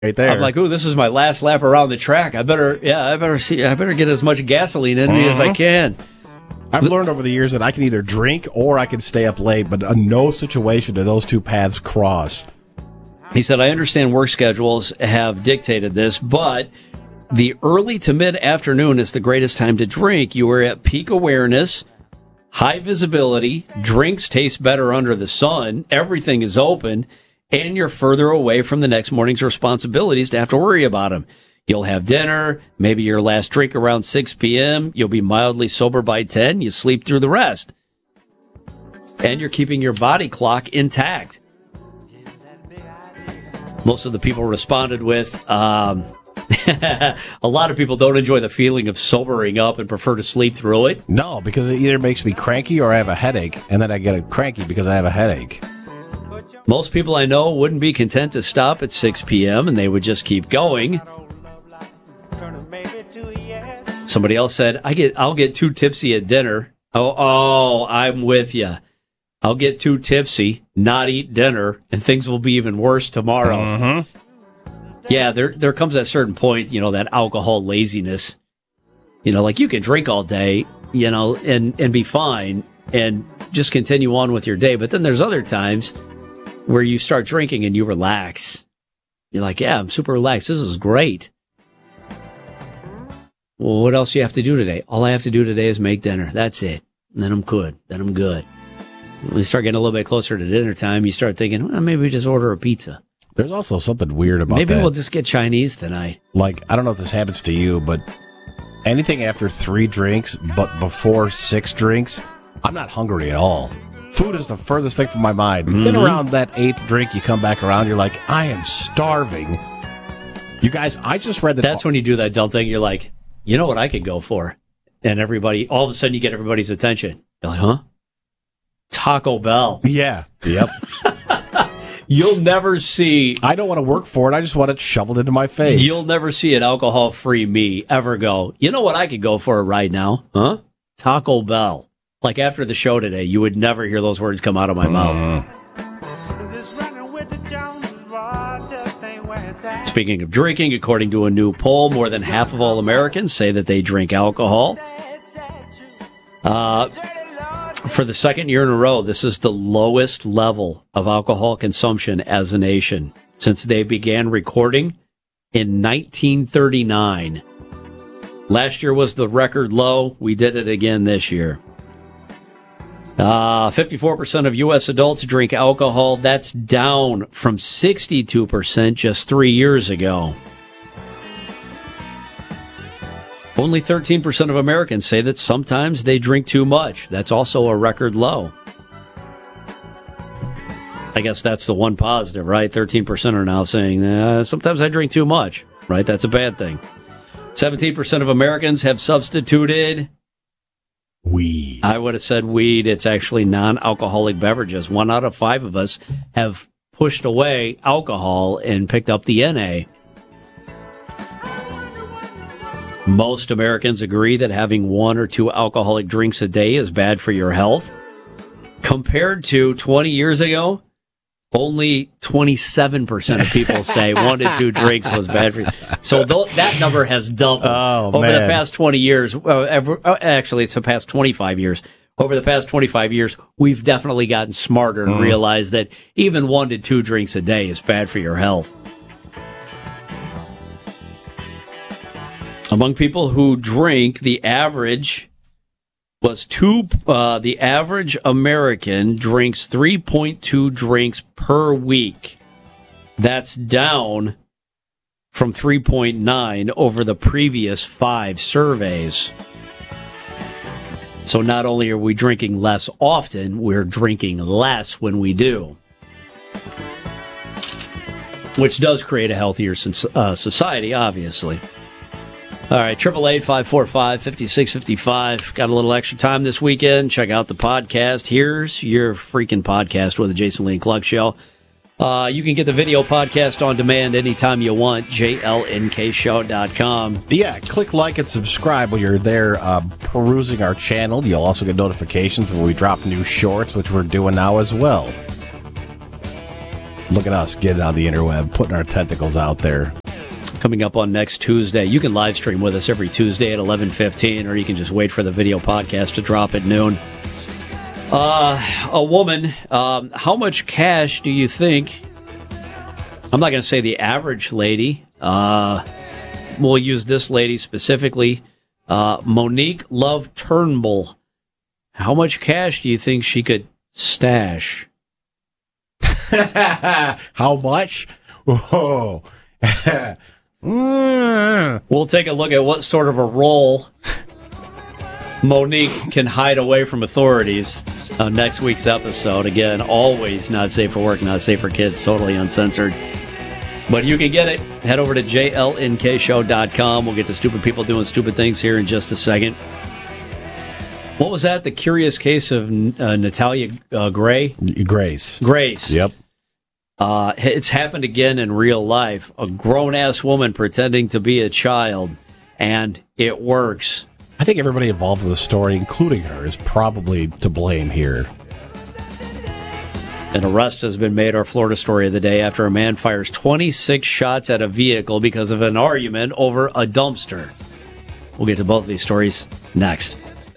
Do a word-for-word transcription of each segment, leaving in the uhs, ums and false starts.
right there. I'm like, ooh, this is my last lap around the track. I better, yeah, I better see, I better get as much gasoline in me uh-huh. as I can. I've learned over the years that I can either drink or I can stay up late, but in no situation do those two paths cross. He said, I understand work schedules have dictated this, but the early to mid-afternoon is the greatest time to drink. You are at peak awareness, high visibility, drinks taste better under the sun, everything is open, and you're further away from the next morning's responsibilities to have to worry about them. You'll have dinner, maybe your last drink around six p.m., you'll be mildly sober by ten, you sleep through the rest. And you're keeping your body clock intact. Most of the people responded with, um, a lot of people don't enjoy the feeling of sobering up and prefer to sleep through it. No, because it either makes me cranky or I have a headache, and then I get cranky because I have a headache. Most people I know wouldn't be content to stop at six p.m. and they would just keep going. Somebody else said, I get, I'll get too tipsy at dinner. Oh, oh, I'm with you. I'll get too tipsy, not eat dinner, and things will be even worse tomorrow. Mm-hmm. Yeah, there there comes that certain point, you know, that alcohol laziness. You know, like you can drink all day, you know, and, and be fine and just continue on with your day. But then there's other times where you start drinking and you relax. You're like, yeah, I'm super relaxed. This is great. Well, what else do you have to do today? All I have to do today is make dinner. That's it. And then I'm good. Then I'm good. When you start getting a little bit closer to dinner time, you start thinking, well, maybe we just order a pizza. There's also something weird about maybe that. Maybe we'll just get Chinese tonight. Like, I don't know if this happens to you, but anything after three drinks, but before six drinks, I'm not hungry at all. Food is the furthest thing from my mind. Mm-hmm. Then around that eighth drink, you come back around, you're like, I am starving. You guys, I just read that. That's when you do that dumb thing. You're like, you know what I could go for? And everybody, all of a sudden you get everybody's attention. You're like, huh? Taco Bell. Yeah. Yep. You'll never see... I don't want to work for it. I just want it shoveled into my face. You'll never see an alcohol-free me ever go, you know what I could go for right now? Huh? Taco Bell. Like after the show today, you would never hear those words come out of my mm. mouth. Speaking of drinking, according to a new poll, more than half of all Americans say that they drink alcohol. Uh... For the second year in a row, this is the lowest level of alcohol consumption as a nation since they began recording in nineteen thirty-nine. Last year was the record low. We did it again this year. Uh, fifty-four percent of U S adults drink alcohol. That's down from sixty-two percent just three years ago. Only thirteen percent of Americans say that sometimes they drink too much. That's also a record low. I guess that's the one positive, right? thirteen percent are now saying, uh, sometimes I drink too much, right? That's a bad thing. seventeen percent of Americans have substituted weed. I would have said weed. It's actually non-alcoholic beverages. One out of five of us have pushed away alcohol and picked up the N A. Most Americans agree that having one or two alcoholic drinks a day is bad for your health. Compared to twenty years ago, only twenty-seven percent of people say one to two drinks was bad for you. So th- that number has doubled oh, over man. the past twenty years. Uh, ever, uh, actually, it's the past twenty-five years. Over the past twenty-five years, we've definitely gotten smarter and mm. realized that even one to two drinks a day is bad for your health. Among people who drink, the average was two. Uh, the average American drinks three point two drinks per week. That's down from three point nine over the previous five surveys. So not only are we drinking less often, we're drinking less when we do. Which does create a healthier uh, society, obviously. All right, eight eight eight, five four five, five six five five. Got a little extra time this weekend. Check out the podcast. Here's your freaking podcast with the Jason Lee and Clark Show. Uh, you can get the video podcast on demand anytime you want. J L N K show dot com. Yeah, click like and subscribe while you're there uh, perusing our channel. You'll also get notifications when we drop new shorts, which we're doing now as well. Look at us getting on the interweb, putting our tentacles out there. Coming up on next Tuesday, you can live stream with us every Tuesday at eleven fifteen, or you can just wait for the video podcast to drop at noon. Uh, a woman, um, how much cash do you think, I'm not going to say the average lady, uh, we'll use this lady specifically, uh, Monique Love Turnbull. How much cash do you think she could stash? How much? Whoa. mm. We'll take a look at what sort of a role Monique can hide away from authorities on next week's episode. Again, always not safe for work, not safe for kids, totally uncensored. But you can get it. Head over to J L N K show dot com. We'll get to stupid people doing stupid things here in just a second. What was that? The curious case of uh, Natalia uh, Gray? Grace. Grace. Yep. Uh, it's happened again in real life. A grown-ass woman pretending to be a child, and it works. I think everybody involved with the story, including her, is probably to blame here. An arrest has been made, our Florida story of the day, after a man fires twenty-six shots at a vehicle because of an argument over a dumpster. We'll get to both of these stories next.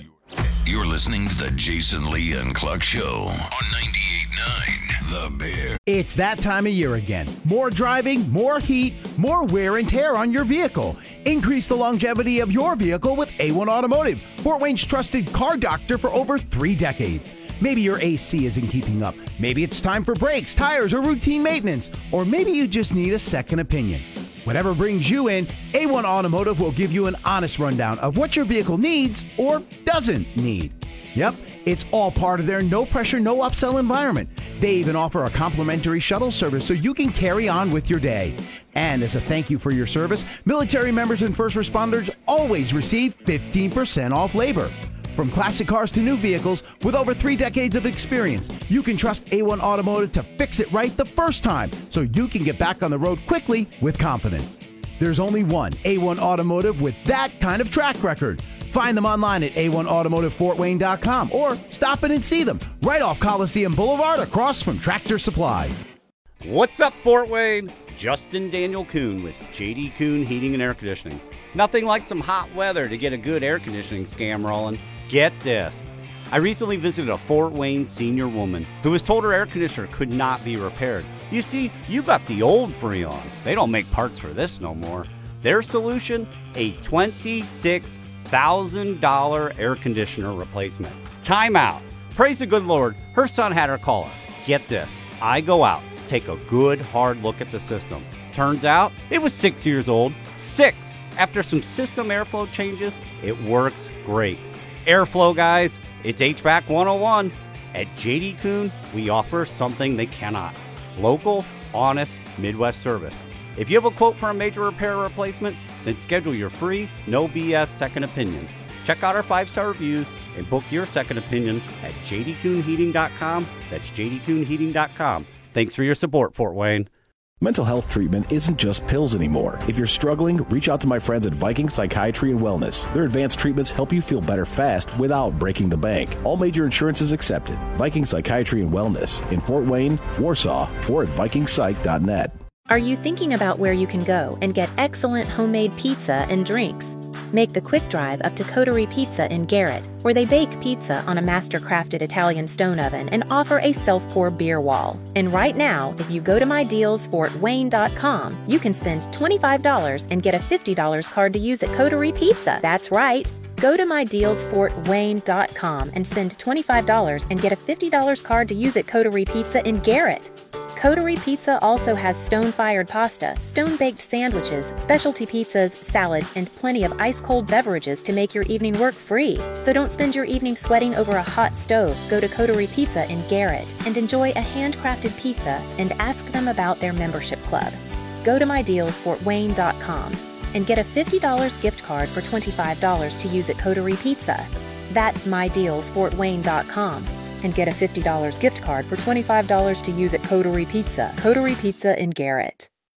You're listening to the Jason Lee and Clark Show on ninety-eight point nine The Bear. It's that time of year again. More driving, more heat, more wear and tear on your vehicle. Increase the longevity of your vehicle with A one Automotive, Fort Wayne's trusted car doctor for over three decades. Maybe your A C isn't keeping up. Maybe it's time for brakes, tires, or routine maintenance. Or maybe you just need a second opinion. Whatever brings you in, A one Automotive will give you an honest rundown of what your vehicle needs or doesn't need. Yep, it's all part of their no-pressure, no-upsell environment. They even offer a complimentary shuttle service so you can carry on with your day. And as a thank you for your service, military members and first responders always receive fifteen percent off labor. From classic cars to new vehicles, with over three decades of experience, you can trust A one Automotive to fix it right the first time so you can get back on the road quickly with confidence. There's only one A one Automotive with that kind of track record. Find them online at A one automotive fort wayne dot com or stop in and see them right off Coliseum Boulevard across from Tractor Supply. What's up, Fort Wayne? Justin Daniel Kuhn with J D Kuhn Heating and Air Conditioning. Nothing like some hot weather to get a good air conditioning scam rolling. Get this. I recently visited a Fort Wayne senior woman who was told her air conditioner could not be repaired. You see, you got the old Freon. They don't make parts for this no more. Their solution? A twenty-six thousand dollars air conditioner replacement. Time out. Praise the good Lord, her son had her call us. Get this. I go out, take a good hard look at the system. Turns out, it was six years old. Six! After some system airflow changes, it works great. Airflow, guys, it's H V A C one oh one. At J D Kuhn, we offer something they cannot. Local, honest, Midwest service. If you have a quote for a major repair or replacement, then schedule your free, no B S second opinion. Check out our five-star reviews and book your second opinion at j d kuhn heating dot com. That's j d kuhn heating dot com. Thanks for your support, Fort Wayne. Mental health treatment isn't just pills anymore. If you're struggling, reach out to my friends at Viking Psychiatry and Wellness. Their advanced treatments help you feel better fast without breaking the bank. All major insurances accepted. Viking Psychiatry and Wellness in Fort Wayne, Warsaw, or at viking psych dot net. Are you thinking about where you can go and get excellent homemade pizza and drinks? Make the quick drive up to Coterie Pizza in Garrett, where they bake pizza on a master-crafted Italian stone oven and offer a self-pour beer wall. And right now, if you go to my deals fort wayne dot com, you can spend twenty-five dollars and get a fifty dollars card to use at Coterie Pizza. That's right. Go to my deals fort wayne dot com and spend twenty-five dollars and get a fifty dollars card to use at Coterie Pizza in Garrett. Coterie Pizza also has stone-fired pasta, stone-baked sandwiches, specialty pizzas, salads, and plenty of ice-cold beverages to make your evening work free. So don't spend your evening sweating over a hot stove. Go to Coterie Pizza in Garrett and enjoy a handcrafted pizza and ask them about their membership club. Go to my deals fort wayne dot com and get a fifty dollars gift card for twenty-five dollars to use at Coterie Pizza. That's my deals fort wayne dot com. And get a fifty dollars gift card for twenty-five dollars to use at Coterie Pizza. Coterie Pizza in Garrett.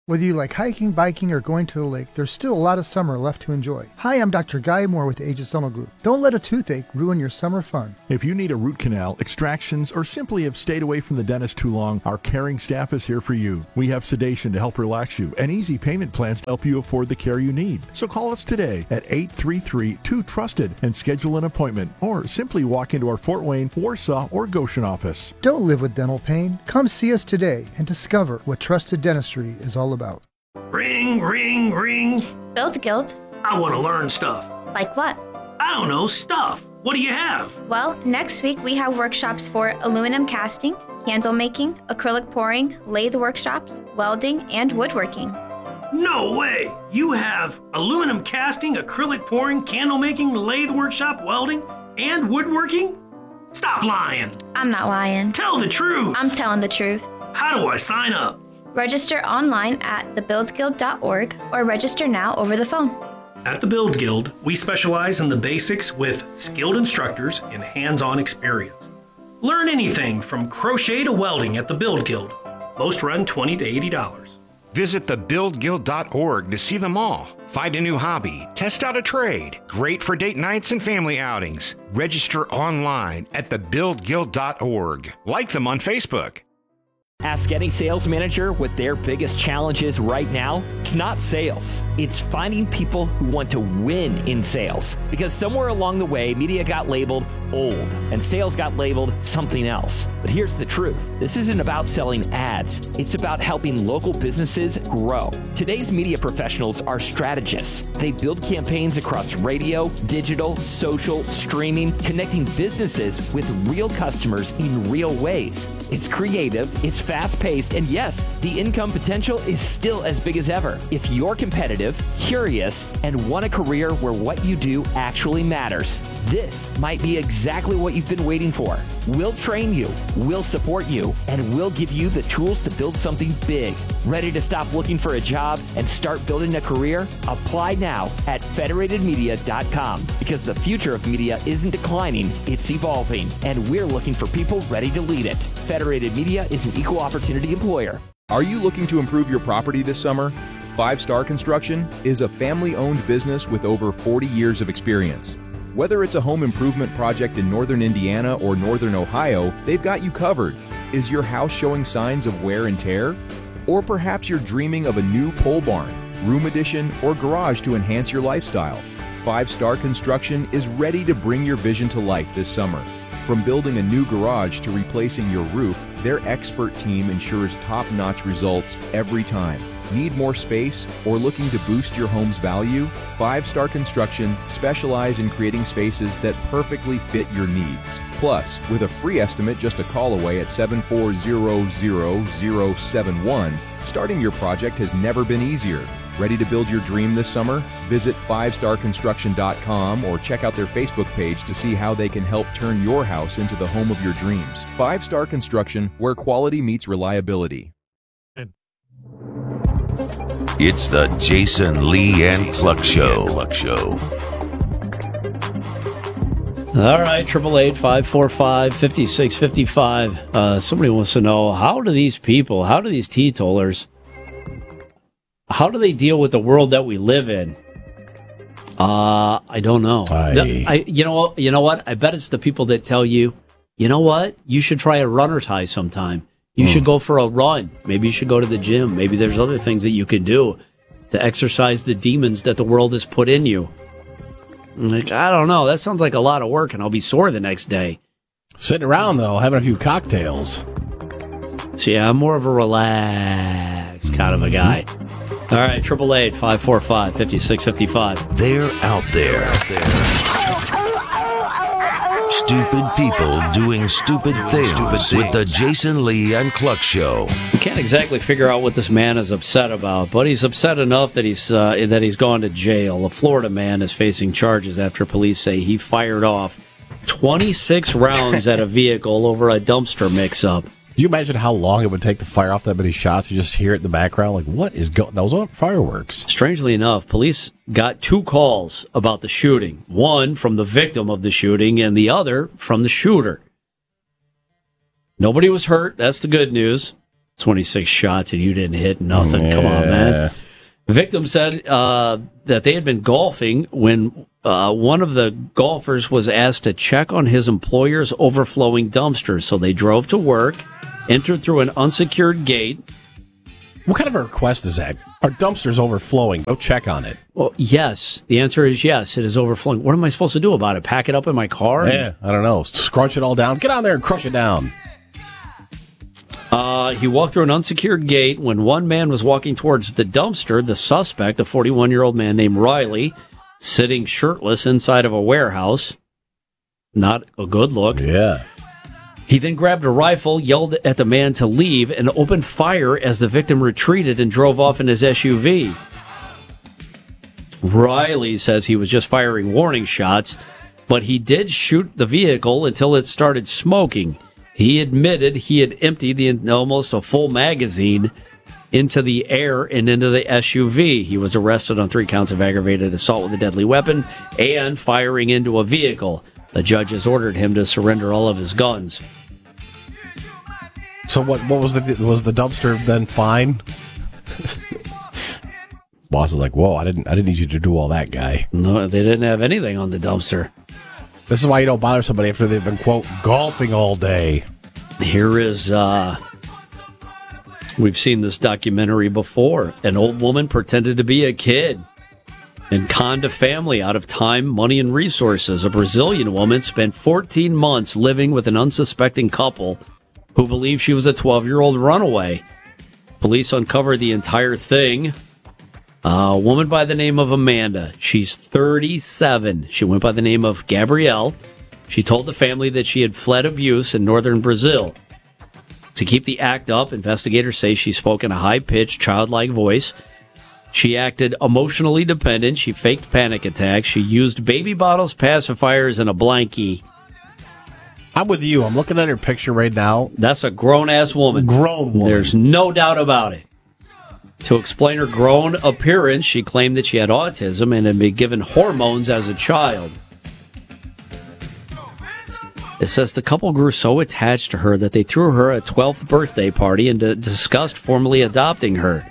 Whether you like hiking, biking, or going to the lake, there's still a lot of summer left to enjoy. Hi, I'm Doctor Guy Moore with the Aegis Dental Group. Don't let a toothache ruin your summer fun. If you need a root canal, extractions, or simply have stayed away from the dentist too long, our caring staff is here for you. We have sedation to help relax you and easy payment plans to help you afford the care you need. So call us today at eight three three, two trusted and schedule an appointment, or simply walk into our Fort Wayne, Warsaw, or Goshen office. Don't live with dental pain. Come see us today and discover what trusted dentistry is all about. Ring, ring, ring. Build Guild. I want to learn stuff. Like what? I don't know, stuff. What do you have? Well, next week we have workshops for aluminum casting, candle making, acrylic pouring, lathe workshops, welding, and woodworking. No way! You have aluminum casting, acrylic pouring, candle making, lathe workshop, welding, and woodworking? Stop lying. I'm not lying. Tell the truth. I'm telling the truth. How do I sign up? Register online at the build guild dot org or register now over the phone. At the Build Guild, we specialize in the basics with skilled instructors and hands-on experience. Learn anything from crochet to welding at the Build Guild. Most run twenty to eighty dollars. Visit the build guild dot org to see them all. Find a new hobby, test out a trade. Great for date nights and family outings. Register online at the build guild dot org. Like them on Facebook. Ask any sales manager what their biggest challenge is right now. It's not sales. It's finding people who want to win in sales. Because somewhere along the way, media got labeled old and sales got labeled something else. But here's the truth. This isn't about selling ads. It's about helping local businesses grow. Today's media professionals are strategists. They build campaigns across radio, digital, social, streaming, connecting businesses with real customers in real ways. It's creative, it's fast-paced, and yes, the income potential is still as big as ever. If you're competitive, curious, and want a career where what you do actually matters, this might be exactly what you've been waiting for. We'll train you, we'll support you, and we'll give you the tools to build something big. Ready to stop looking for a job and start building a career? Apply now at federated media dot com, because the future of media isn't declining, it's evolving, and we're looking for people ready to lead it. Federated Media is an equal opportunity employer. Are you looking to improve your property this summer? Five Star Construction is a family-owned business with over forty years of experience. Whether it's a home improvement project in northern Indiana or northern Ohio, they've got you covered. Is your house showing signs of wear and tear? Or perhaps you're dreaming of a new pole barn, room addition, or garage to enhance your lifestyle. Five Star Construction is ready to bring your vision to life this summer. From building a new garage to replacing your roof, their expert team ensures top-notch results every time. Need more space or looking to boost your home's value? Five Star Construction specialize in creating spaces that perfectly fit your needs. Plus, with a free estimate just a call away at seven four zero zero zero seven one, starting your project has never been easier. Ready to build your dream this summer? Visit five star construction dot com or check out their Facebook page to see how they can help turn your house into the home of your dreams. Five Star Construction, where quality meets reliability. It's the Jason Lee and Cluck Show. Cluck Show. All right, triple eight five four five fifty six fifty five. Uh, somebody wants to know, how do these people, how do these teetotalers, how do they deal with the world that we live in? Uh, I don't know. The, I, you know, you know what? I bet it's the people that tell you, you know what? You should try a runner's high sometime. You mm. should go for a run. Maybe you should go to the gym. Maybe there's other things that you could do to exercise the demons that the world has put in you. I'm like, I don't know. That sounds like a lot of work, and I'll be sore the next day. Sitting around, though, having a few cocktails. So, yeah, I'm more of a relaxed kind of a guy. All right, triple eight five four five fifty six fifty five. They're out there. Out there. Stupid people doing stupid things with the Jason Lee and Cluck Show. You can't exactly figure out what this man is upset about, but he's upset enough that he's uh, that he's gone to jail. A Florida man is facing charges after police say he fired off twenty-six rounds at a vehicle over a dumpster mix-up. Do you imagine how long it would take to fire off that many shots? You just hear it in the background, like, what is going? Those aren't fireworks. Strangely enough, police got two calls about the shooting. One from the victim of the shooting, and the other from the shooter. Nobody was hurt. That's the good news. twenty-six shots and you didn't hit nothing. Yeah. Come on, man. The victim said uh, that they had been golfing when uh, one of the golfers was asked to check on his employer's overflowing dumpster. So they drove to work, entered through an unsecured gate. What kind of a request is that? Our dumpster's overflowing. Go check on it. Well, yes. The answer is yes. It is overflowing. What am I supposed to do about it? Pack it up in my car? Yeah, I don't know. Scrunch it all down. Get on there and crush it down. Uh, he walked through an unsecured gate. When one man was walking towards the dumpster, the suspect, a forty-one-year-old man named Riley, sitting shirtless inside of a warehouse. Not a good look. Yeah. He then grabbed a rifle, yelled at the man to leave, and opened fire as the victim retreated and drove off in his S U V. Riley says he was just firing warning shots, but he did shoot the vehicle until it started smoking. He admitted he had emptied the almost a full magazine into the air and into the S U V. He was arrested on three counts of aggravated assault with a deadly weapon and firing into a vehicle. The judge has ordered him to surrender all of his guns. So what? What was the was the dumpster then fine? Boss is like, whoa! I didn't I didn't need you to do all that, guy. No, they didn't have anything on the dumpster. This is why you don't bother somebody after they've been, quote, golfing all day. Here is, uh, we've seen this documentary before. An old woman pretended to be a kid and conned a family out of time, money, and resources. A Brazilian woman spent fourteen months living with an unsuspecting couple who believed she was a twelve-year-old runaway. Police uncovered the entire thing. Uh, a woman by the name of Amanda. She's thirty-seven. She went by the name of Gabrielle. She told the family that she had fled abuse in northern Brazil. To keep the act up, investigators say she spoke in a high-pitched, childlike voice. She acted emotionally dependent. She faked panic attacks. She used baby bottles, pacifiers, and a blankie. I'm with you. I'm looking at her picture right now. That's a grown-ass woman. Grown woman. There's no doubt about it. To explain her grown appearance, she claimed that she had autism and had been given hormones as a child. It says the couple grew so attached to her that they threw her a twelfth birthday party and d- discussed formally adopting her.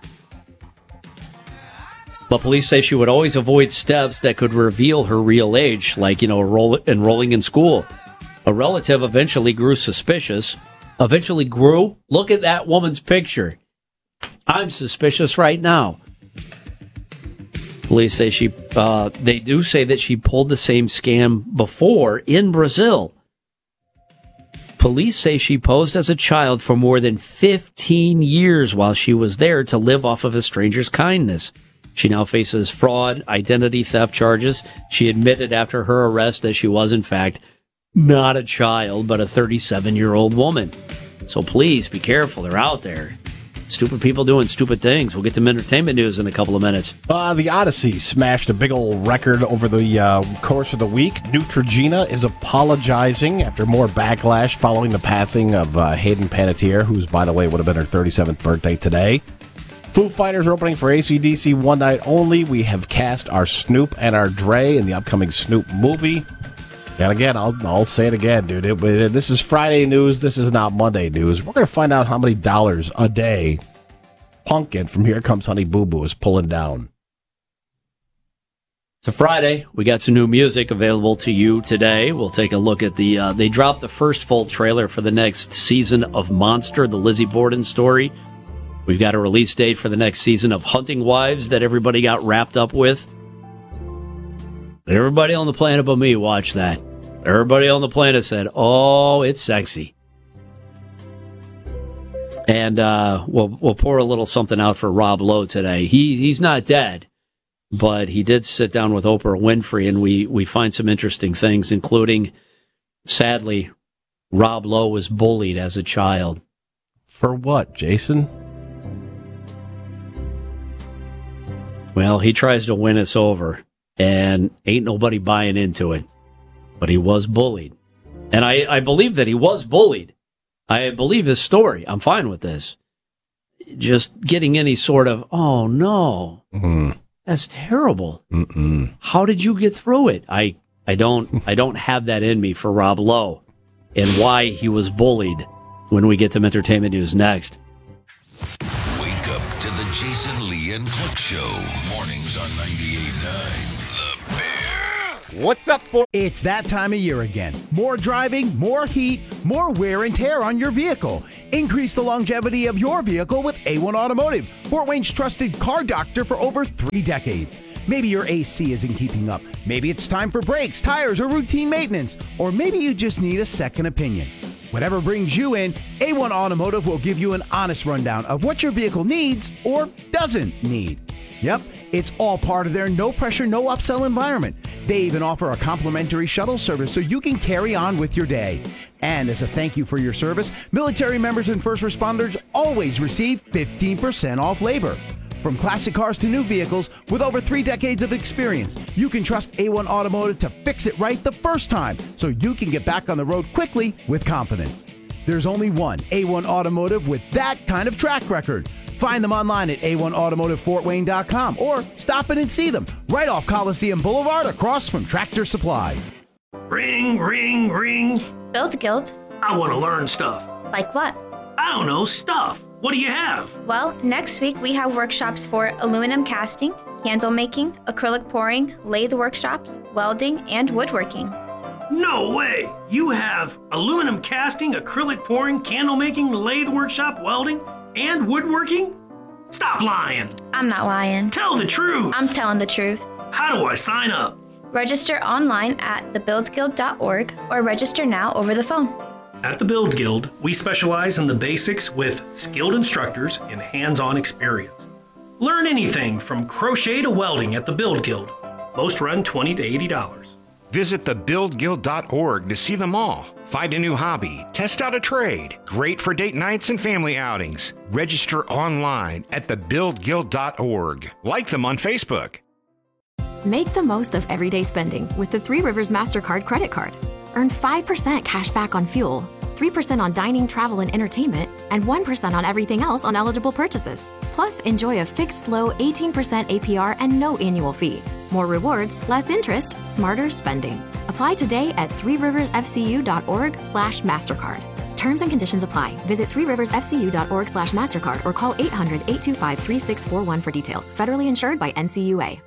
But police say she would always avoid steps that could reveal her real age, like, you know, enroll- enrolling in school. A relative eventually grew suspicious. Eventually grew? Look at that woman's picture. I'm suspicious right now. Police say she, uh, they do say that she pulled the same scam before in Brazil. Police say she posed as a child for more than fifteen years while she was there to live off of a stranger's kindness. She now faces fraud, identity theft charges. She admitted after her arrest that she was, in fact, not a child, but a thirty-seven-year-old woman. So please be careful. They're out there. Stupid people doing stupid things. We'll get to entertainment news in a couple of minutes. Uh, the Odyssey smashed a big old record over the uh, course of the week. Neutrogena is apologizing after more backlash following the passing of uh, Hayden Panettiere, who's, by the way, would have been her thirty-seventh birthday today. Foo Fighters are opening for A C D C one night only. We have cast our Snoop and our Dre in the upcoming Snoop movie. And again, I'll I'll say it again, dude. It, it, this is Friday news. This is not Monday news. We're going to find out how many dollars a day Punkin from Here Comes Honey Boo Boo is pulling down. It's a Friday. We got some new music available to you today. We'll take a look at the... Uh, they dropped the first full trailer for the next season of Monster, the Lizzie Borden story. We've got a release date for the next season of Hunting Wives that everybody got wrapped up with. Everybody on the planet but me watched that. Everybody on the planet said, oh, it's sexy. And uh, we'll we'll pour a little something out for Rob Lowe today. He He's not dead, but he did sit down with Oprah Winfrey, and we, we find some interesting things, including, sadly, Rob Lowe was bullied as a child. For what, Jason? Well, he tries to win us over, and ain't nobody buying into it. But he was bullied. And I, I believe that he was bullied. I believe his story. I'm fine with this. Just getting any sort of, oh, no, mm. that's terrible. Mm-mm. How did you get through it? I, I don't I don't have that in me for Rob Lowe and why he was bullied when we get to entertainment news next. Wake up to the Jason Lee and Cluck Show. Mornings on ninety-eight point nine The Bear. What's up, for? It's that time of year again. More driving, more heat, more wear and tear on your vehicle. Increase the longevity of your vehicle with A one Automotive, Fort Wayne's trusted car doctor for over three decades. Maybe your A C isn't keeping up. Maybe it's time for brakes, tires, or routine maintenance. Or maybe you just need a second opinion. Whatever brings you in, A one Automotive will give you an honest rundown of what your vehicle needs or doesn't need. Yep, it's all part of their no-pressure, no-upsell environment. They even offer a complimentary shuttle service so you can carry on with your day. And as a thank you for your service, military members and first responders always receive fifteen percent off labor. From classic cars to new vehicles, with over three decades of experience, you can trust A one Automotive to fix it right the first time so you can get back on the road quickly with confidence. There's only one A one Automotive with that kind of track record. Find them online at A one automotive fort wayne dot com or stop in and see them right off Coliseum Boulevard across from Tractor Supply. Ring, ring, ring. Build Guild. I want to learn stuff. Like what? I don't know, stuff. What do you have? Well, next week we have workshops for aluminum casting, candle making, acrylic pouring, lathe workshops, welding, and woodworking. No way! You have aluminum casting, acrylic pouring, candle making, lathe workshop, welding, and woodworking? Stop lying. I'm not lying. Tell the truth. I'm telling the truth. How do I sign up? Register online at the build guild dot org or register now over the phone. At the Build Guild, we specialize in the basics with skilled instructors and hands-on experience. Learn anything from crochet to welding at the Build Guild. Most run twenty to eighty dollars. Visit the build guild dot org to see them all. Find a new hobby, test out a trade. Great for date nights and family outings. Register online at the build guild dot org. Like them on Facebook. Make the most of everyday spending with the Three Rivers MasterCard credit card. Earn five percent cash back on fuel, three percent on dining, travel, and entertainment, and one percent on everything else on eligible purchases. Plus, enjoy a fixed low eighteen percent A P R and no annual fee. More rewards, less interest, smarter spending. Apply today at three rivers f c u dot org slash MasterCard. Terms and conditions apply. Visit three rivers f c u dot org slash MasterCard or call eight hundred, eight two five, three six four one for details. Federally insured by N C U A.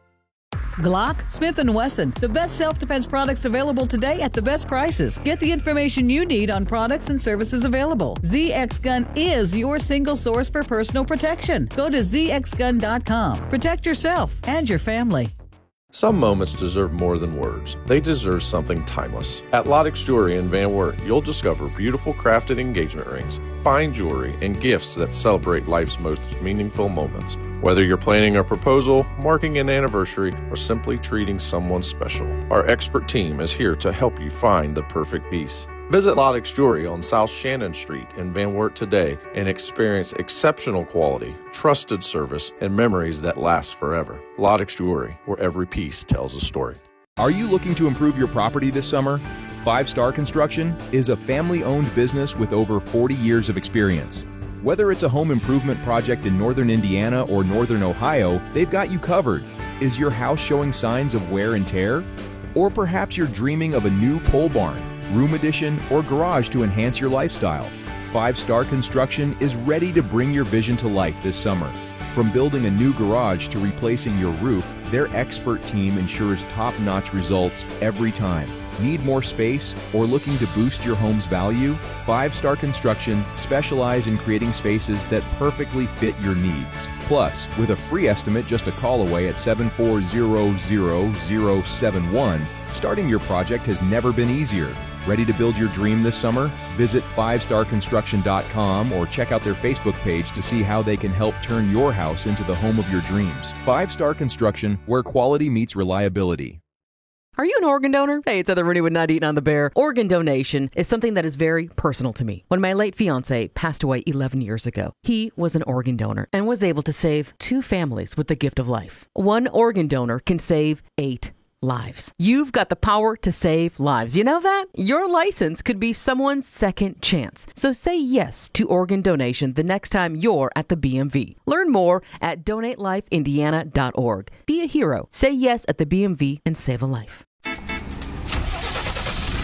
Glock, Smith and Wesson, the best self-defense products available today at the best prices. Get the information you need on products and services available. Z X Gun is your single source for personal protection. Go to z x gun dot com. Protect yourself and your family. Some moments deserve more than words. They deserve something timeless. At Lottix Jewelry in Van Wert, you'll discover beautiful crafted engagement rings, fine jewelry, and gifts that celebrate life's most meaningful moments. Whether you're planning a proposal, marking an anniversary, or simply treating someone special, our expert team is here to help you find the perfect piece. Visit Lottix Jewelry on South Shannon Street in Van Wert today and experience exceptional quality, trusted service, and memories that last forever. Lottix Jewelry, where every piece tells a story. Are you looking to improve your property this summer? Five Star Construction is a family-owned business with over forty years of experience. Whether it's a home improvement project in northern Indiana or northern Ohio, they've got you covered. Is your house showing signs of wear and tear? Or perhaps you're dreaming of a new pole barn, room addition, or garage to enhance your lifestyle? Five Star Construction is ready to bring your vision to life this summer. From building a new garage to replacing your roof, their expert team ensures top-notch results every time. Need more space or looking to boost your home's value? Five Star Construction specialize in creating spaces that perfectly fit your needs. Plus, with a free estimate just a call away at seven four zero zero zero seven one, starting your project has never been easier. Ready to build your dream this summer? Visit five star construction dot com or check out their Facebook page to see how they can help turn your house into the home of your dreams. Five Star Construction, where quality meets reliability. Are you an organ donor? Hey, it's Heather Rooney with Not Eating on the Bear. Organ donation is something that is very personal to me. When my late fiance passed away eleven years ago, he was an organ donor and was able to save two families with the gift of life. One organ donor can save eight lives. You've got the power to save lives. You know that? Your license could be someone's second chance. So say yes to organ donation the next time you're at the B M V. Learn more at donate life indiana dot org. Be a hero. Say yes at the B M V and save a life.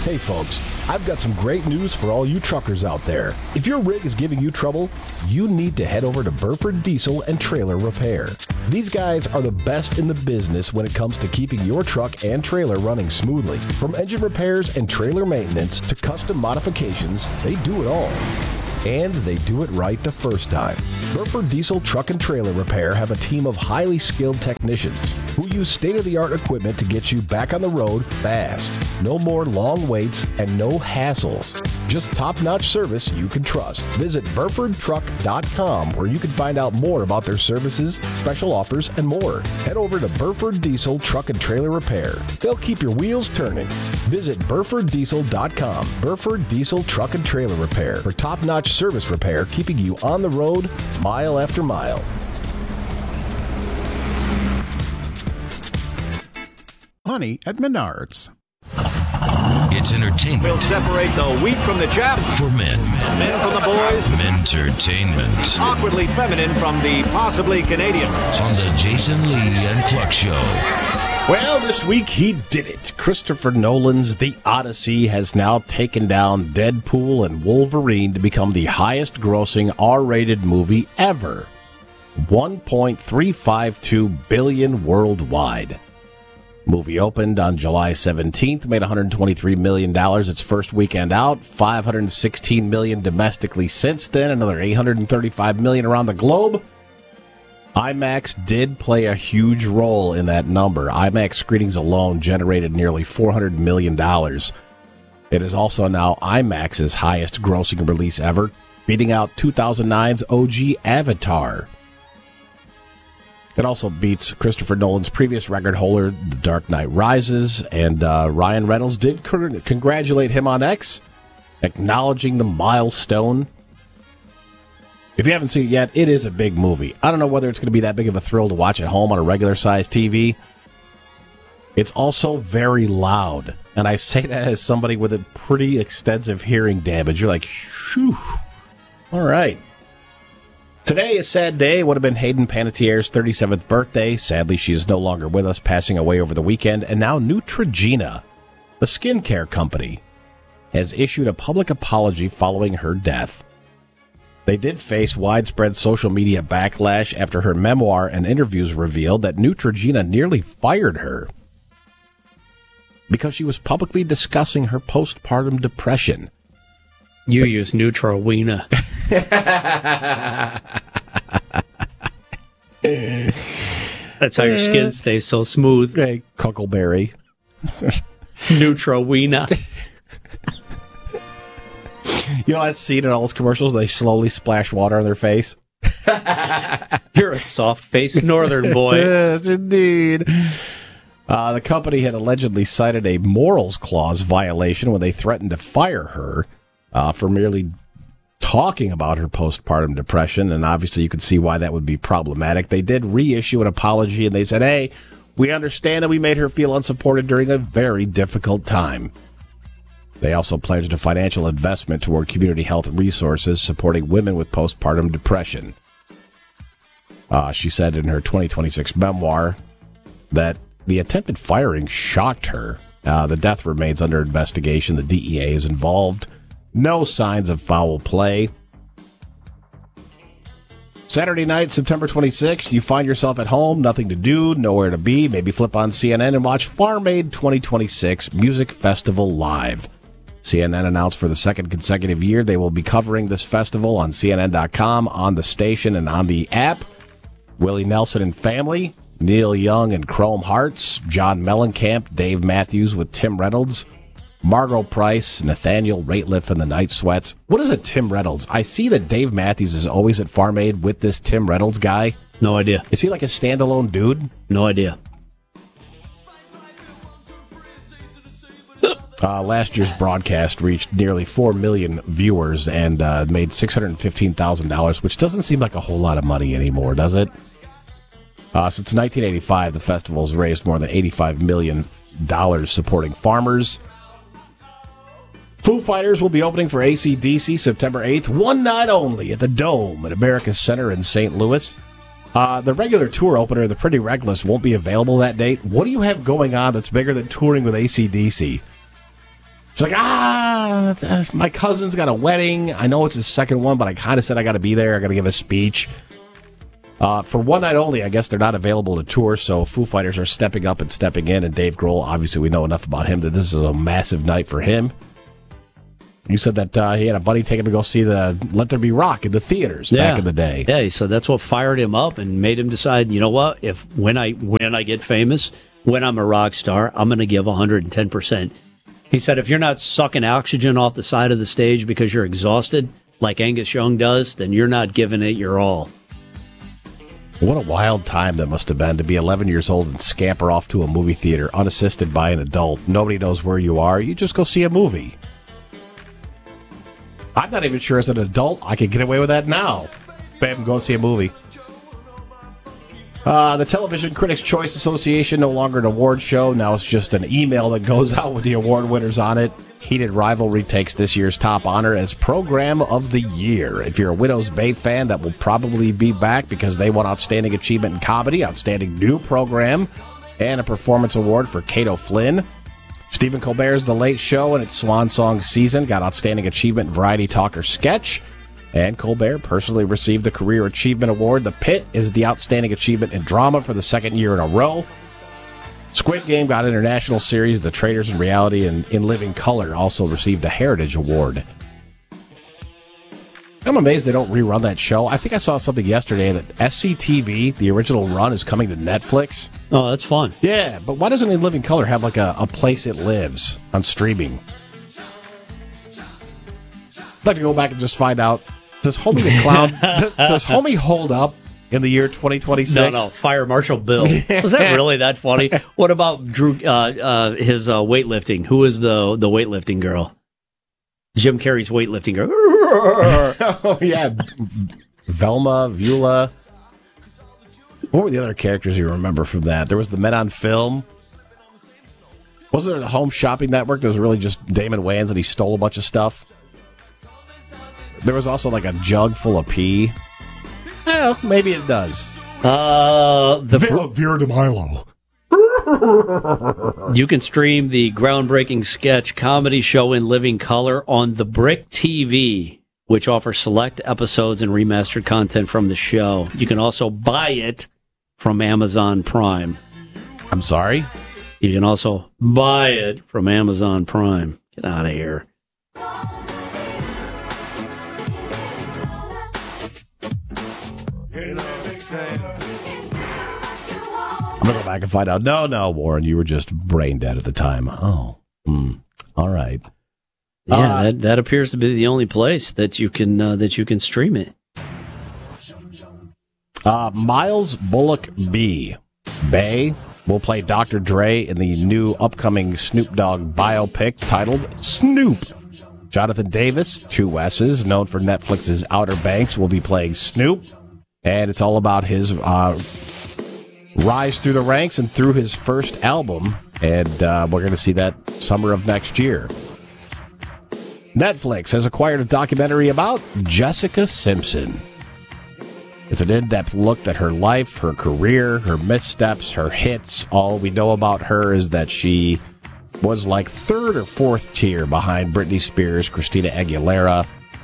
Hey folks, I've got some great news for all you truckers out there. If your rig is giving you trouble, you need to head over to Burford Diesel and Trailer Repair. These guys are the best in the business when it comes to keeping your truck and trailer running smoothly. From engine repairs and trailer maintenance to custom modifications, they do it all. And they do it right the first time. Burford Diesel Truck and Trailer Repair have a team of highly skilled technicians who use state-of-the-art equipment to get you back on the road fast. No more long waits and no hassles. Just top-notch service you can trust. Visit Burford Truck dot com where you can find out more about their services, special offers, and more. Head over to Burford Diesel Truck and Trailer Repair. They'll keep your wheels turning. Visit Burford Diesel dot com. Burford Diesel Truck and Trailer Repair for top-notch service repair, keeping you on the road mile after mile. Honey at Menards. It's entertainment. We'll separate the wheat from the chaff. For men. The men from the boys. Mentertainment. Awkwardly feminine from the possibly Canadian. On the Jason Lee and Cluck Show. Well, this week he did it. Christopher Nolan's The Odyssey has now taken down Deadpool and Wolverine to become the highest-grossing R-rated movie ever. one point three five two billion dollars worldwide. Movie opened on July seventeenth, made one hundred twenty-three million dollars its first weekend out, five hundred sixteen million dollars domestically since then, another eight hundred thirty-five million dollars around the globe. IMAX did play a huge role in that number. IMAX screenings alone generated nearly four hundred million dollars. It is also now IMAX's highest grossing release ever, beating out two thousand nine's O G Avatar. It also beats Christopher Nolan's previous record holder, The Dark Knight Rises, and uh, Ryan Reynolds did con- congratulate him on X, acknowledging the milestone. If you haven't seen it yet, it is a big movie. I don't know whether it's going to be that big of a thrill to watch at home on a regular-sized T V. It's also very loud, and I say that as somebody with a pretty extensive hearing damage. You're like, shoo. All right. Today, a sad day, would have been Hayden Panettiere's thirty-seventh birthday. Sadly, she is no longer with us, passing away over the weekend. And now Neutrogena, the skincare company, has issued a public apology following her death. They did face widespread social media backlash after her memoir and interviews revealed that Neutrogena nearly fired her because she was publicly discussing her postpartum depression. You but, use Neutrogena. That's how your skin stays so smooth. Hey, Cuckleberry. Neutrogena. You know that scene in all those commercials? They slowly splash water on their face. You're a soft-faced northern boy. Yes, indeed. Uh, the company had allegedly cited a morals clause violation when they threatened to fire her uh, for merely talking about her postpartum depression, and obviously you can see why that would be problematic. They did reissue an apology, and they said, hey, we understand that we made her feel unsupported during a very difficult time. They also pledged a financial investment toward community health resources supporting women with postpartum depression. Uh, she said in her twenty twenty-six memoir that the attempted firing shocked her. Uh, the death remains under investigation. The D E A is involved. No signs of foul play. Saturday night, September twenty-sixth, you find yourself at home, nothing to do, nowhere to be. Maybe flip on C N N and watch Farm Aid twenty twenty-six Music Festival Live. C N N announced for the second consecutive year they will be covering this festival on C N N dot com, on the station, and on the app. Willie Nelson and Family, Neil Young and Chrome Hearts, John Mellencamp, Dave Matthews with Tim Reynolds, Margot Price, Nathaniel Rateliff and the Night Sweats. What is a Tim Reynolds? I see that Dave Matthews is always at Farm Aid with this Tim Reynolds guy. No idea. Is he like a standalone dude? No idea. Uh, last year's broadcast reached nearly four million viewers and uh, made six hundred fifteen thousand dollars, which doesn't seem like a whole lot of money anymore, does it? Uh, since nineteen eighty-five, the festival's raised more than eighty-five million dollars supporting farmers. Foo Fighters will be opening for A C D C September eighth, one night only at the Dome at America's Center in Saint Louis. Uh, the regular tour opener, the Pretty Reckless, won't be available that date. What do you have going on that's bigger than touring with A C D C? It's like, ah, my cousin's got a wedding. I know it's his second one, but I kind of said I got to be there. I got to give a speech. Uh, for one night only, I guess they're not available to tour, so Foo Fighters are stepping up and stepping in, and Dave Grohl, obviously we know enough about him that this is a massive night for him. You said that uh, he had a buddy take him to go see the Let There Be Rock in the theaters yeah. back in the day. Yeah, he said that's what fired him up and made him decide, you know what, if when I when I get famous, when I'm a rock star, I'm going to give one hundred ten percent. He said if you're not sucking oxygen off the side of the stage because you're exhausted, like Angus Young does, then you're not giving it your all. What a wild time that must have been to be eleven years old and scamper off to a movie theater unassisted by an adult. Nobody knows where you are. You just go see a movie. I'm not even sure as an adult I could get away with that now. Bam, go see a movie. Uh, the Television Critics' Choice Association, no longer an award show. Now it's just an email that goes out with the award winners on it. Heated Rivalry takes this year's top honor as Program of the Year. If you're a Widow's Bay fan, that will probably be back because they won Outstanding Achievement in Comedy, Outstanding New Program, and a Performance Award for Cato Flynn. Stephen Colbert's The Late Show in its swan song season got Outstanding Achievement in Variety Talk or Sketch. And Colbert personally received the Career Achievement Award. The Pit is the Outstanding Achievement in Drama for the second year in a row. Squid Game got International Series. The Traitors in Reality and In Living Color also received a Heritage Award. I'm amazed they don't rerun that show. I think I saw something yesterday that S C T V, the original run, is coming to Netflix. Oh, that's fun. Yeah, but why doesn't In Living Color have like a, a place it lives on streaming? I'd like to go back and just find out. Does Homie the Clown, does, does Homie hold up in the year twenty twenty-six? No, no, Fire Marshal Bill. Was that really that funny? What about Drew? Uh, uh, his uh, weightlifting. Who is the the weightlifting girl? Jim Carrey's weightlifting girl. Oh yeah, Velma, Vula. What were the other characters you remember from that? There was the Men on Film. Wasn't there the Home Shopping Network that was really just Damon Wayans and he stole a bunch of stuff? There was also like a jug full of pee. Well, maybe it does. Uh, the Vera, Vera de Milo. You can stream the groundbreaking sketch comedy show In Living Color on The Brick T V, which offers select episodes and remastered content from the show. You can also buy it from Amazon Prime. I'm sorry? You can also buy it from Amazon Prime. Get out of here. I'm going to go back and find out. No, no, Warren, you were just brain dead at the time. Oh, mm, all right. Yeah, uh, that, that appears to be the only place that you can uh, that you can stream it. Uh, Miles Bullock B. Bay will play Doctor Dre in the new upcoming Snoop Dogg biopic titled Snoop. Jonathan Davis, two S's, known for Netflix's Outer Banks, will be playing Snoop. And it's all about his uh, rise through the ranks and through his first album. And uh, we're going to see that summer of next year. Netflix has acquired a documentary about Jessica Simpson. It's an in-depth look at her life, her career, her missteps, her hits. All we know about her is that she was like third or fourth tier behind Britney Spears, Christina Aguilera.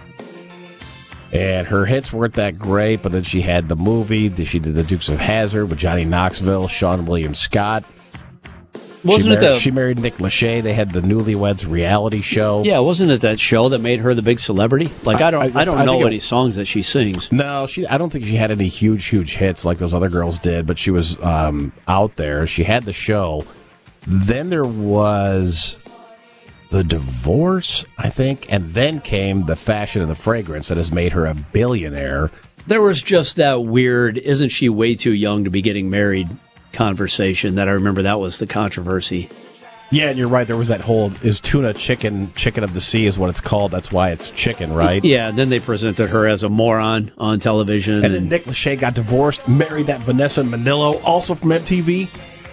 And her hits weren't that great, but then she had the movie. She did The Dukes of Hazzard with Johnny Knoxville, Sean William Scott. Wasn't she, it married, the, she married Nick Lachey. They had the Newlyweds reality show. Yeah, wasn't it that show that made her the big celebrity? Like I don't, I, I don't I know it, any songs that she sings. No, she. I don't think she had any huge, huge hits like those other girls did. But she was um, out there. She had the show. Then there was the divorce, I think, and then came the fashion and the fragrance that has made her a billionaire. There was just that weird, isn't she way too young to be getting married conversation that I remember that was the controversy. Yeah, and you're right. There was that whole, is tuna chicken, chicken of the sea is what it's called. That's why it's chicken, right? Yeah, and then they presented her as a moron on television. And, and then Nick Lachey got divorced, married that Vanessa Manillo, also from M T V.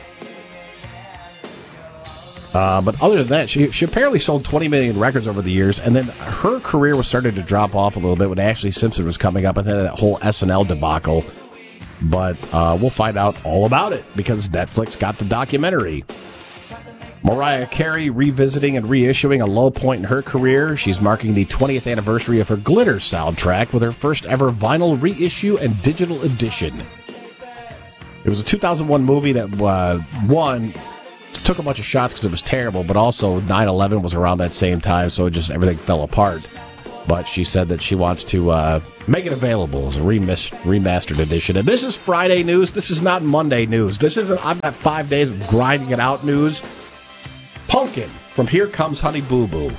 Uh, but other than that, she she apparently sold twenty million records over the years, and then her career was starting to drop off a little bit when Ashley Simpson was coming up, and then that whole S N L debacle. But uh, we'll find out all about it because Netflix got the documentary. Mariah Carey revisiting and reissuing a low point in her career. She's marking the twentieth anniversary of her Glitter soundtrack with her first ever vinyl reissue and digital edition. It was a two thousand one movie that, uh, one, took a bunch of shots because it was terrible, but also nine eleven was around that same time, so it just everything fell apart. But she said that she wants to uh, make it available as a remis- remastered edition. And this is Friday news. This is not Monday news. This isn't, I've got five days of grinding it out news. Pumpkin from Here Comes Honey Boo Boo.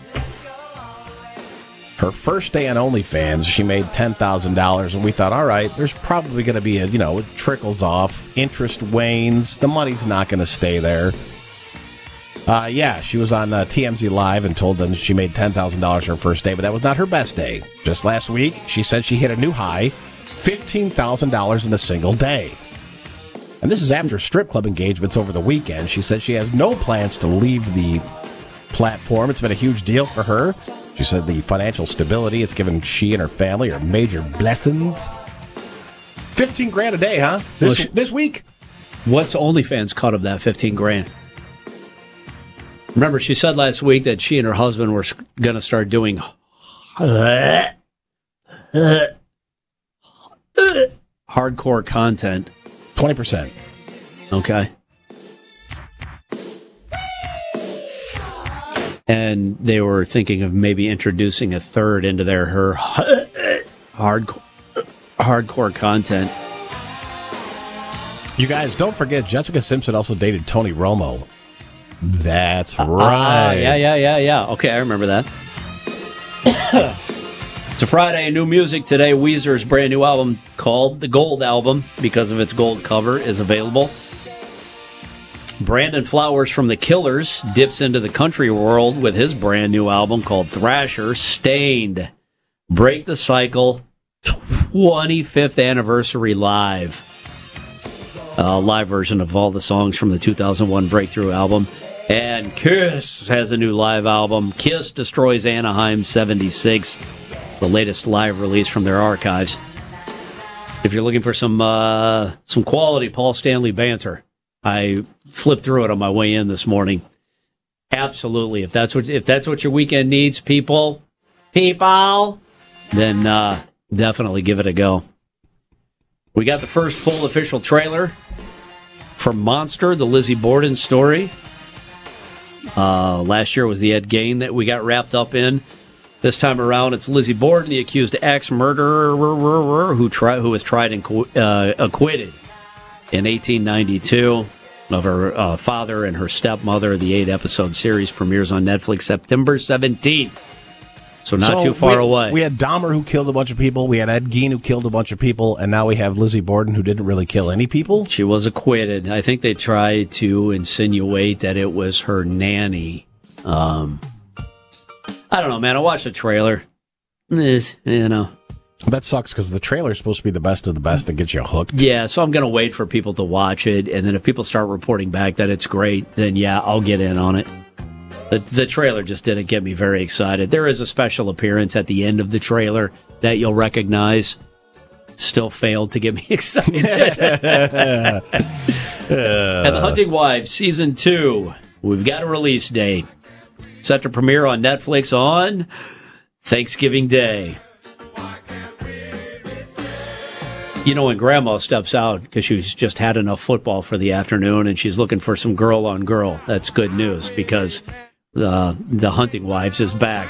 Her first day on OnlyFans, she made ten thousand dollars, and we thought, all right, there's probably going to be a, you know, it trickles off, interest wanes, the money's not going to stay there. Uh, yeah, she was on uh, T M Z Live and told them she made ten thousand dollars her first day, but that was not her best day. Just last week, she said she hit a new high, fifteen thousand dollars in a single day. And this is after strip club engagements over the weekend. She said she has no plans to leave the platform. It's been a huge deal for her. She said the financial stability it's given she and her family are major blessings. fifteen grand a day, huh? This, Well, she- this week? What's OnlyFans cut of that fifteen grand? Remember, she said last week that she and her husband were going to start doing hardcore content. twenty percent. Okay. And they were thinking of maybe introducing a third into their her hardcore hardcore content. You guys, don't forget, Jessica Simpson also dated Tony Romo. That's Ah, right. yeah, yeah, yeah, yeah. Okay, I remember that. It's a Friday, new music today. Weezer's brand new album called The Gold Album, because of its gold cover, is available. Brandon Flowers from The Killers dips into the country world with his brand new album called Thrasher. Stained, Break the Cycle, twenty-fifth Anniversary Live. A live version of all the songs from the two thousand one Breakthrough album. And Kiss has a new live album. Kiss Destroys Anaheim seventy-six, the latest live release from their archives. If you're looking for some uh, some quality Paul Stanley banter, I flipped through it on my way in this morning. Absolutely, if that's what if that's what your weekend needs, people, people, then uh, definitely give it a go. We got the first full official trailer for Monster, the Lizzie Borden story. Uh, last year was the Ed Gein that we got wrapped up in. This time around, it's Lizzie Borden, the accused axe murderer who tried, who was tried and uh, acquitted in eighteen ninety-two of her uh, father and her stepmother. The eight-episode series premieres on Netflix September seventeenth. So not So too far we, away. We had Dahmer, who killed a bunch of people. We had Ed Gein, who killed a bunch of people. And now we have Lizzie Borden, who didn't really kill any people. She was acquitted. I think they tried to insinuate that it was her nanny. Um, I don't know, man. I watched the trailer. Eh, you know. That sucks, because the trailer is supposed to be the best of the best that gets you hooked. Yeah, so I'm going to wait for people to watch it. And then if people start reporting back that it's great, then yeah, I'll get in on it. The, the trailer just didn't get me very excited. There is a special appearance at the end of the trailer that you'll recognize. Still failed to get me excited. And The Hunting Wives Season two. We've got a release date. Set to premiere on Netflix on Thanksgiving Day. You know, when Grandma steps out because she's just had enough football for the afternoon and she's looking for some girl on girl, that's good news because uh, The Hunting Wives is back.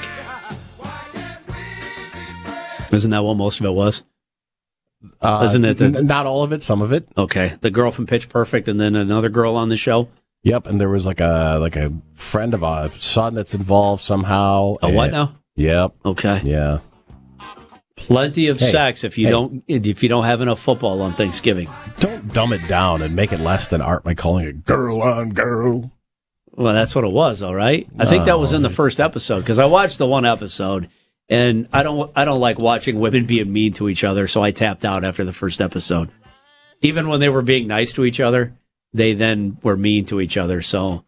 Isn't that what most of it was? Uh, Isn't it? The, n- not all of it, some of it. Okay, the girl from Pitch Perfect and then another girl on the show? Yep, and there was like a like a friend of a son that's involved somehow. A what And- now? Yep. Okay. Yeah. Plenty of Hey, sex if you hey. don't if you don't have enough football on Thanksgiving. Don't dumb it down and make it less than art by calling it girl on girl. Well, that's what it was, all right. I think that was in the first episode because I watched the one episode, and I don't I don't like watching women being mean to each other, so I tapped out after the first episode. Even when they were being nice to each other, they then were mean to each other. So,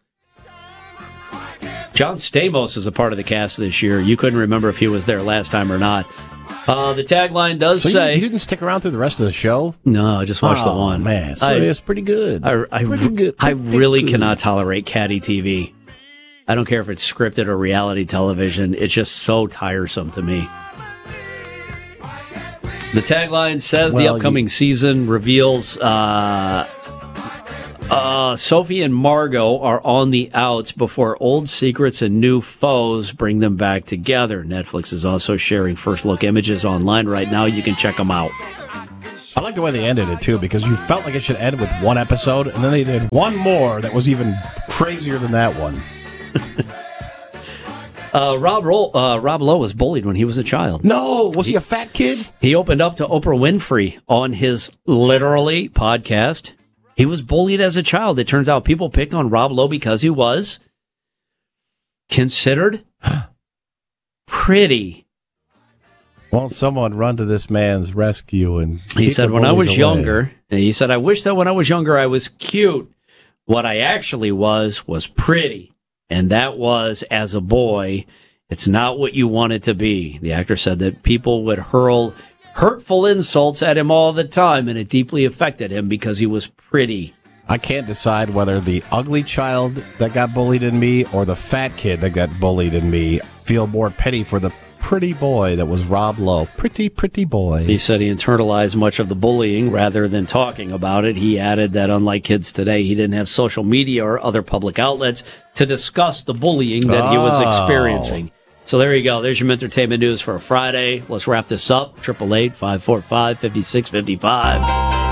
John Stamos is a part of the cast this year. You couldn't remember if he was there last time or not. Uh, the tagline does so say... You, you didn't stick around through the rest of the show? No, I just watched oh, the one. man. So I, it's pretty good. I, I, pretty good. I Pretty really good. cannot tolerate catty T V. I don't care if it's scripted or reality television. It's just so tiresome to me. The tagline says Well, the upcoming you- season reveals uh, uh, Sophie and Margot are on the outs before old secrets and new foes bring them back together. Netflix is also sharing first look images online right now. You can check them out. I like the way they ended it, too, because you felt like it should end with one episode, and then they did one more that was even crazier than that one. Uh, Rob Roll, uh, Rob Lowe was bullied when he was a child. No, was he a fat kid? He opened up to Oprah Winfrey on his Literally podcast. He was bullied as a child. It turns out people picked on Rob Lowe because he was considered pretty. Won't someone run to this man's rescue? And He keep said, the when I bullies was away." younger, he said, I wish that when I was younger I was cute. What I actually was was pretty. And that was, as a boy, it's not what you want it to be. The actor said that people would hurl hurtful insults at him all the time, and it deeply affected him because he was pretty. I can't decide whether the ugly child that got bullied in me or the fat kid that got bullied in me feel more pity for the pretty boy that was Rob Lowe. Pretty, pretty boy. He said he internalized much of the bullying rather than talking about it. He added that unlike kids today, he didn't have social media or other public outlets to discuss the bullying that he was Oh. experiencing. So there you go. There's your entertainment news for a Friday. Let's wrap this up. eight eight eight, five four five, five six five five.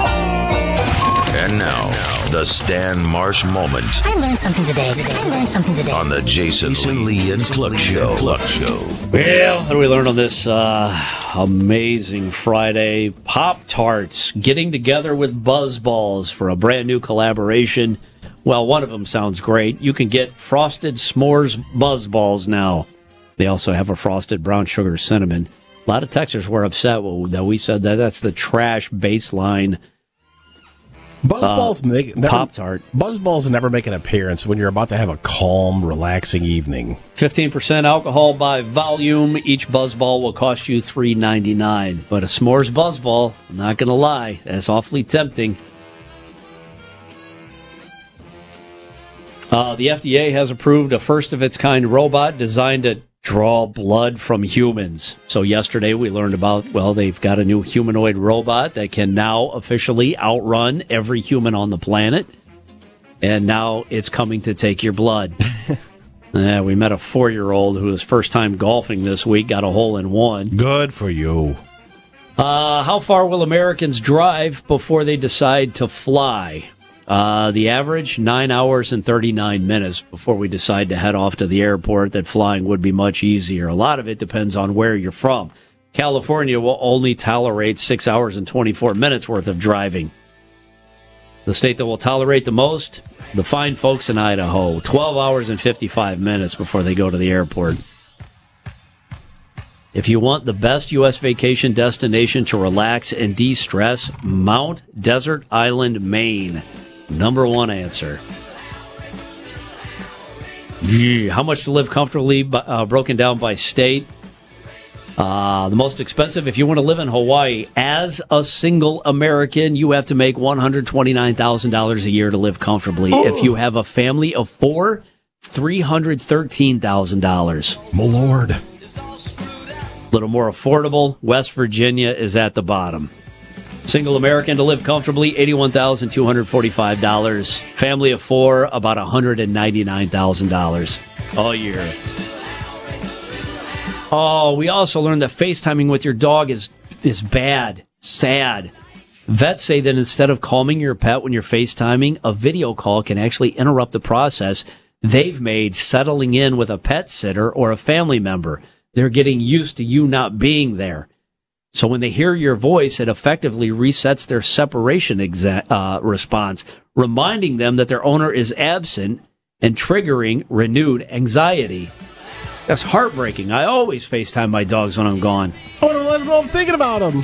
And now, the Stan Marsh moment I learned something today. I learned something today. on the Jason, Lee and Cluck Show. Cluck Show. Well, what do we learn on this uh, amazing Friday? Pop-Tarts getting together with Buzzballs for a brand new collaboration. Well, one of them sounds great. You can get Frosted S'mores Buzzballs now. They also have a Frosted Brown Sugar Cinnamon. A lot of texters were upset that we said that that's the trash baseline Buzzballs uh, make never, Pop-Tart. Buzzballs never make an appearance when you're about to have a calm, relaxing evening. fifteen percent alcohol by volume. Each Buzzball will cost you three ninety-nine. But a S'mores Buzzball, I'm not going to lie, that's awfully tempting. Uh, the F D A has approved a first-of-its-kind robot designed to draw blood from humans. So yesterday we learned about, well, they've got a new humanoid robot that can now officially outrun every human on the planet. And now it's coming to take your blood. Yeah, we met a four-year-old who was first time golfing this week, got a hole in one. Good for you. Uh, how far will Americans drive before they decide to fly? Uh, the average, nine hours and thirty-nine minutes before we decide to head off to the airport. That flying would be much easier. A lot of it depends on where you're from. California will only tolerate six hours and twenty-four minutes worth of driving. The state that will tolerate the most, the fine folks in Idaho, twelve hours and fifty-five minutes before they go to the airport. If you want the best U S vacation destination to relax and de-stress, Mount Desert Island, Maine. Number one answer. Gee, how much to live comfortably, uh, broken down by state? Uh, the most expensive, if you want to live in Hawaii as a single American, you have to make one hundred twenty-nine thousand dollars a year to live comfortably. Oh. If you have a family of four, three hundred thirteen thousand dollars. My Lord. A little more affordable, West Virginia is at the bottom. Single American to live comfortably, eighty-one thousand two hundred forty-five dollars. Family of four, about one hundred ninety-nine thousand dollars a year. Oh, we also learned that FaceTiming with your dog is is bad, sad. Vets say that instead of calming your pet when you're FaceTiming, a video call can actually interrupt the process they've made settling in with a pet sitter or a family member. They're getting used to you not being there. So when they hear your voice, it effectively resets their separation exa- uh, response, reminding them that their owner is absent and triggering renewed anxiety. That's heartbreaking. I always FaceTime my dogs when I'm gone. I want to let them know I'm thinking about them.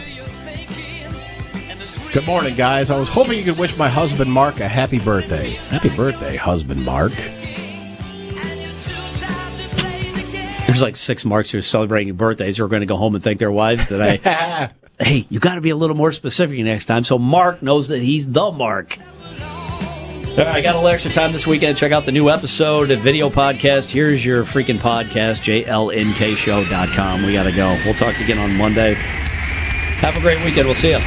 Good morning, guys. I was hoping you could wish my husband, Mark, a happy birthday. Happy birthday, husband, Mark. There's like six Marks who are celebrating birthdays who are going to go home and thank their wives today. Hey, you got to be a little more specific next time so Mark knows that he's the Mark. All right, I got a little extra time this weekend. Check out the new episode, a video podcast. Here's your freaking podcast, J L N K show dot com. We got to go. We'll talk again on Monday. Have a great weekend. We'll see you.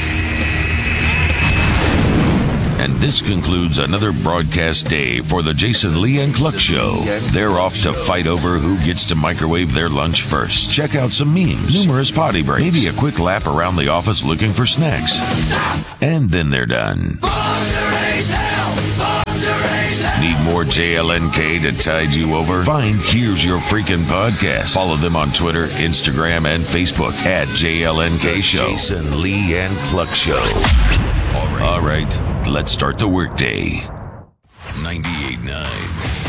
And this concludes another broadcast day for the Jason Lee and Cluck Show. They're off to fight over who gets to microwave their lunch first. Check out some memes, numerous potty breaks, maybe a quick lap around the office looking for snacks. And then they're done. Need more J L N K to tide you over? Find Here's Your Freaking Podcast. Follow them on Twitter, Instagram, and Facebook at J L N K Show. Jason Lee and Cluck Show. All right, All right let's start the workday. ninety-eight point nine